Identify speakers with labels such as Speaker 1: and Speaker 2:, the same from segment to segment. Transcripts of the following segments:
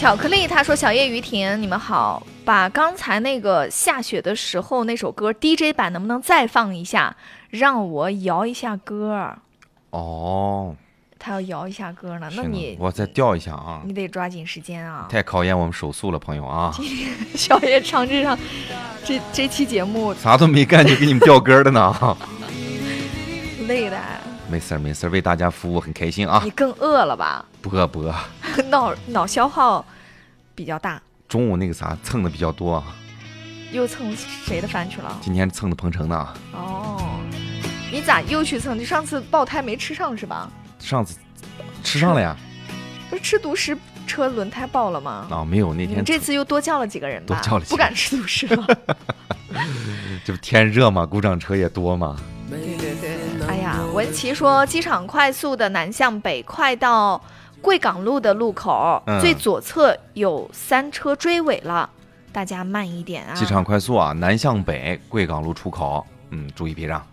Speaker 1: 巧克力他说小叶于婷你们好，把刚才那个下雪的时候那首歌 DJ 版能不能再放一下，让我摇一下歌。
Speaker 2: 哦，
Speaker 1: 他要摇一下歌呢，那你
Speaker 2: 我再调一下啊，
Speaker 1: 你得抓紧时间啊，
Speaker 2: 太考验我们手速了朋友啊。
Speaker 1: 小叶唱这期节目
Speaker 2: 啥都没干就给你们调歌的呢。
Speaker 1: 累的。
Speaker 2: 没事，为大家服务很开心啊。
Speaker 1: 你更饿了吧？
Speaker 2: 不饿
Speaker 1: 脑消耗比较大。
Speaker 2: 中午那个啥蹭的比较多啊。
Speaker 1: 又蹭谁的饭去了？
Speaker 2: 今天蹭的彭程的。
Speaker 1: 哦，你咋又去蹭？你上次爆胎没吃上是吧？
Speaker 2: 上次吃上了呀。
Speaker 1: 不是吃独食车轮胎爆了吗？
Speaker 2: 啊，没有，那天
Speaker 1: 你这次又多叫了几个人吧？
Speaker 2: 多叫了几个人，
Speaker 1: 不敢吃独食了。
Speaker 2: 这不天热嘛，故障车也多嘛。
Speaker 1: 对，哎呀，文琪说机场快速的南向北快到贵港路的路口，最左侧有3车追尾了，大家慢一点啊。
Speaker 2: 机场快速啊，南向北贵港路出口，注意避让。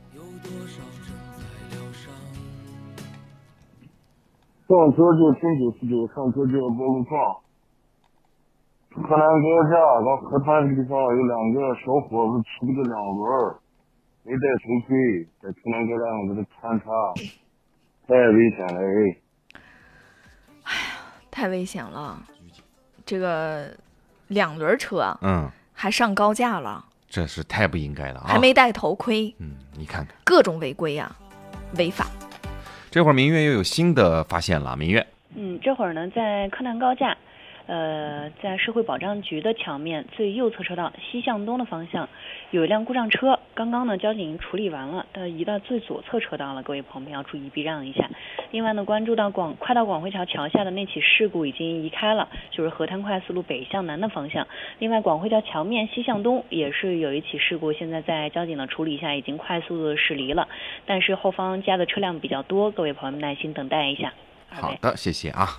Speaker 3: 上车就停99，上车就要报路况。河南高架到河滩这个地方有2个小伙子骑着2轮，没带头盔，在河南高架上在这穿插，太危险了
Speaker 1: 哎呀，太危险了！这个2轮车，还上高架了，
Speaker 2: 这是太不应该了啊！
Speaker 1: 还没戴头盔，
Speaker 2: 你看看
Speaker 1: 各种违规啊，违法。
Speaker 2: 这会儿明月又有新的发现了，明月。
Speaker 4: 这会儿呢，在柯南高架，在社会保障局的桥面最右侧车道西向东的方向，有一辆故障车，刚刚呢交警已经处理完了，移到最左侧车道了，各位朋友们要注意避让一下。另外呢，关注到快到广汇桥桥下的那起事故已经移开了，就是河滩快速路北向南的方向。另外，广汇桥桥面西向东也是有一起事故，现在在交警的处理下已经快速的驶离了，但是后方加的车辆比较多，各位朋友们耐心等待一下。
Speaker 2: 好的，谢谢啊。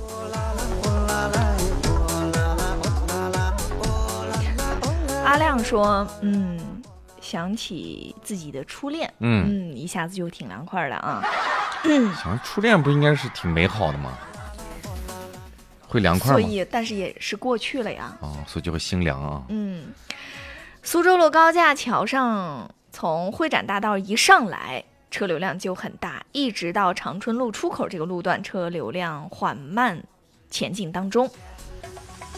Speaker 1: 阿亮说，想起自己的初恋，一下子就挺凉快的啊。
Speaker 2: 想初恋不应该是挺美好的吗？会凉快吗？
Speaker 1: 所以，但是也是过去了呀。
Speaker 2: 所以就会心凉啊。
Speaker 1: 苏州路高架桥上，从会展大道一上来，车流量就很大，一直到长春路出口这个路段，车流量缓慢前进当中。